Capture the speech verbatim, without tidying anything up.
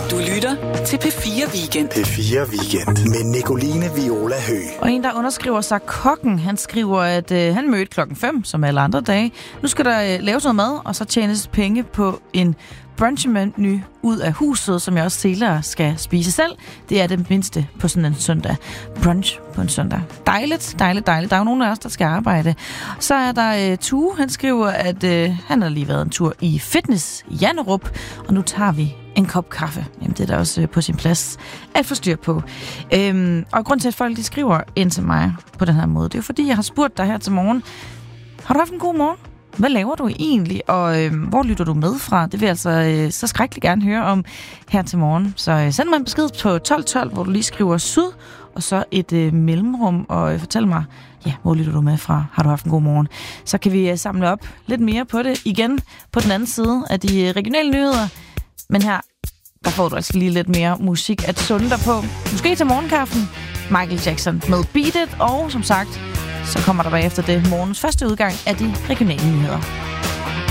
Du lytter til P fire Weekend. P fire Weekend med Nicoline Viola Høgh. Og en, der underskriver sig kokken, han skriver, at øh, han mødte klokken fem, som alle andre dage. Nu skal der øh, laves noget mad, og så tjenes penge på en brunchmenu ud af huset, som jeg også senere skal spise selv. Det er det mindste på sådan en søndag. Brunch på en søndag. Dejligt, dejligt, dejligt. Der er jo nogen af os, der skal arbejde. Så er der øh, Tue, han skriver, at øh, han har lige været en tur i fitness i Janderup, og nu tager vi en kop kaffe. Jamen, det er da også øh, på sin plads at få styr på. Øhm, og grund til, at folk de skriver ind til mig på den her måde, det er jo fordi, jeg har spurgt dig her til morgen. Har du haft en god morgen? Hvad laver du egentlig, og øh, hvor lytter du med fra? Det vil jeg altså øh, så skrækkeligt gerne høre om her til morgen. Så øh, send mig en besked på tolv tolv, hvor du lige skriver syd, og så et øh, mellemrum, og øh, fortæl mig, ja, hvor lytter du med fra? Har du haft en god morgen? Så kan vi øh, samle op lidt mere på det igen på den anden side af de øh, regionale nyheder. Men her, der får du altså lige lidt mere musik at sunde dig på. Måske til morgenkaffen. Michael Jackson med Beat It, og som sagt, så kommer der bagefter det morgens første udgang af de regionale nyheder.